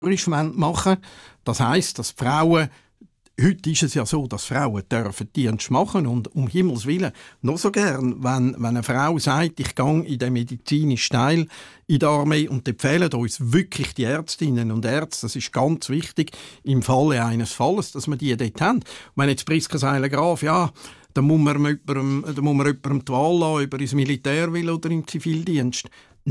machen wollen. Das heisst, dass die Frauen, heute ist es ja so, dass Frauen dürfen Dienst machen und um Himmels Willen noch so gern, wenn eine Frau sagt, ich gehe in den medizinischen Teil in der Armee und empfehlen uns wirklich die Ärztinnen und Ärzte, das ist ganz wichtig im Falle eines Falles, dass wir die dort haben. Und wenn jetzt Priska Seiler-Graf, ja, dann muss man jemandem die Wahl lassen, ob er ins Militär will oder im Zivildienst.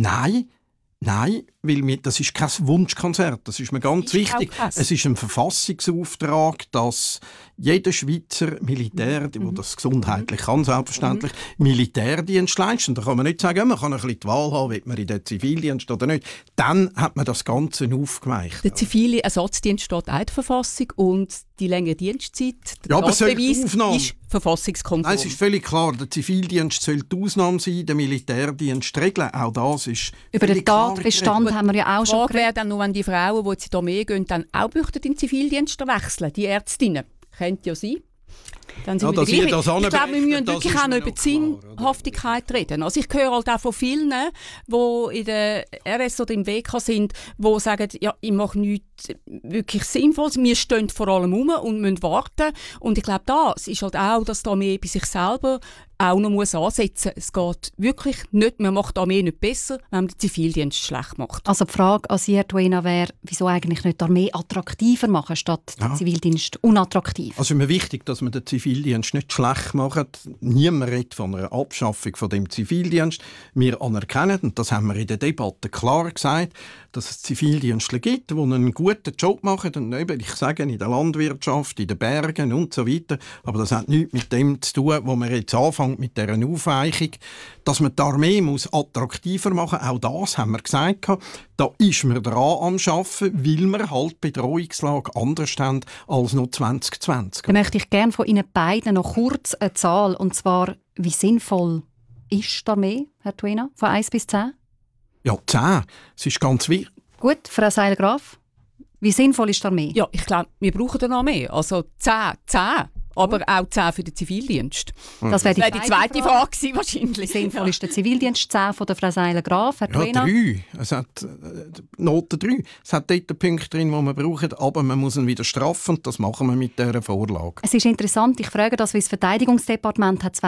Nein, weil das ist kein Wunschkonzert. Das ist mir ganz wichtig. Es ist ein Verfassungsauftrag, dass jeder Schweizer Militär, der das gesundheitlich kann, selbstverständlich, Militärdienst leistet. Da kann man nicht sagen, man kann ein bisschen die Wahl haben, will man in den Zivildienst oder nicht. Dann hat man das Ganze aufgeweicht. Der zivile Ersatzdienst steht auch in der Verfassung und die längere Dienstzeit, der Tatbeweis ist verfassungskonform. Nein, es ist völlig klar, der Zivildienst soll die Ausnahme sein, der Militärdienst regeln. Auch das ist über den Tatbestand haben wir ja auch schon geredet. Wäre dann nur, wenn die Frauen, die jetzt in die Armee gehen, dann auch in den Zivildienst wechseln, die Ärztinnen. Könnte ja sein. Dann sind wir ich glaube, wir müssen wirklich auch noch über die Sinnhaftigkeit reden. Also ich höre halt auch von vielen, die in der RS oder im WK sind, die sagen, ja, ich mache nichts wirklich Sinnvolles. Wir stehen vor allem rum und müssen warten. Und ich glaube, das ist halt auch, dass die Armee bei sich selber auch noch ansetzen muss. Es geht wirklich nicht, man macht die Armee nicht besser, wenn man den Zivildienst schlecht macht. Also die Frage an Sie, Herr Duena, wäre, wieso eigentlich nicht die Armee attraktiver machen, statt den Zivildienst unattraktiv? Also mir wichtig, dass man den Zivildienst nicht schlecht macht. Niemand redet von einer Abschaffung von dem Zivildienst. Wir anerkennen, und das haben wir in der Debatte klar gesagt, dass es Zivildienstler gibt, die einen guten Job machen. Und eben, ich sage, in der Landwirtschaft, in den Bergen und so weiter. Aber das hat nichts mit dem zu tun, wo wir jetzt anfangen mit dieser Aufweichung. Dass man die Armee muss attraktiver machen muss, auch das haben wir gesagt. Da ist man dran am Arbeiten, weil wir halt die Bedrohungslage anders haben als noch 2020. Dann möchte ich gerne von Ihnen beiden noch kurz eine Zahl, und zwar, wie sinnvoll ist die Armee, Herr Duena, von 1 bis 10? Ja, 10. Es ist ganz wichtig. Gut, Frau Seiler-Graf, wie sinnvoll ist die Armee? Ja, ich glaube, wir brauchen eine Armee. Also 10. Aber auch 10 für den Zivildienst. Das wäre die zweite Frage gewesen, wahrscheinlich. Wie sinnvoll ist der Zivildienst? 10 von der Frau Seiler-Graf, Herr Duena? 3. Es hat Note 3. Es hat dort Punkte drin, die man braucht, aber man muss ihn wieder straffen und das machen wir mit dieser Vorlage. Es ist interessant, ich frage das, weil das Verteidigungsdepartement hat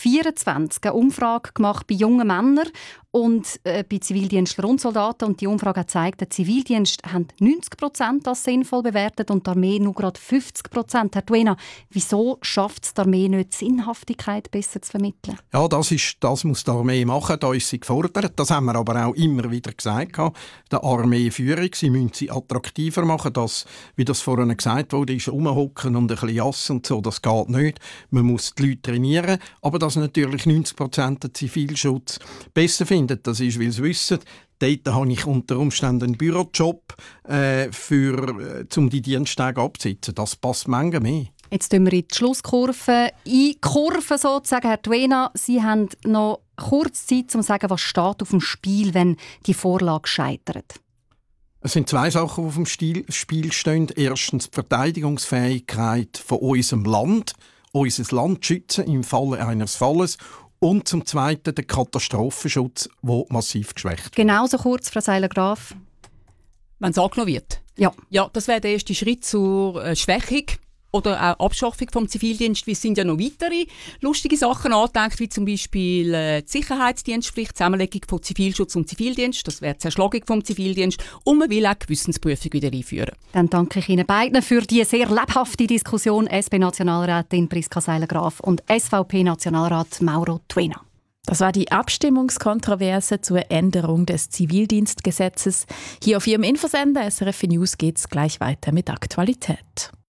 2024 eine Umfrage gemacht bei jungen Männern und bei Zivildienstlern und Soldaten. Und die Umfrage hat gezeigt, der Zivildienst haben 90% als sinnvoll bewertet und die Armee nur gerade 50%. Herr Duena, wieso schafft es die Armee nicht, Sinnhaftigkeit besser zu vermitteln? Ja, das muss die Armee machen, da ist sie gefordert. Das haben wir aber auch immer wieder gesagt. Der Armeeführung, sie müssen sie attraktiver machen. Das, wie das vorhin gesagt wurde, ist rumhocken und ein bisschen jassen und so, das geht nicht. Man muss die Leute trainieren, aber dass natürlich 90% den Zivilschutz besser finden, das ist, weil sie wissen, dort habe ich unter Umständen einen Bürojob, um die Diensttage abzusitzen. Das passt manchmal mehr. Jetzt tun wir in die Schlusskurve einkurven sozusagen. Herr Duena, Sie haben noch kurz Zeit, um zu sagen, was steht auf dem Spiel, wenn die Vorlage scheitert. Es sind 2 Sachen, die auf dem Spiel stehen. Erstens die Verteidigungsfähigkeit von unserem Land, unser Land schützen im Falle eines Falles. Und zum Zweiten der Katastrophenschutz, der massiv geschwächt wird. Genauso kurz, Frau Seiler-Graf. Wenn es angenommen wird? Ja. Ja, das wäre der erste Schritt zur Schwächung oder auch Abschaffung vom Zivildienst. Es sind ja noch weitere lustige Sachen angedenkt, wie zum Beispiel die Sicherheitsdienstpflicht, Zusammenlegung von Zivilschutz und Zivildienst. Das wäre die Zerschlagung vom Zivildienst. Und man will auch die Gewissensprüfung wieder einführen. Dann danke ich Ihnen beiden für die sehr lebhafte Diskussion. SP-Nationalrätin Priska Seiler-Graf und SVP-Nationalrat Mauro Duena. Das war die Abstimmungskontroverse zur Änderung des Zivildienstgesetzes. Hier auf Ihrem Infosender SRF News geht es gleich weiter mit Aktualität.